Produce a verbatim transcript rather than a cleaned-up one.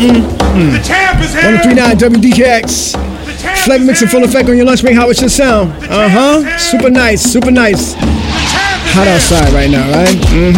Mm-mm. The champ is here. one oh three point nine W D K X. Fleck mix in full effect on your lunch break. How it should sound. Uh huh. Super nice. Super nice. Hot outside right now, right? Mm-hmm.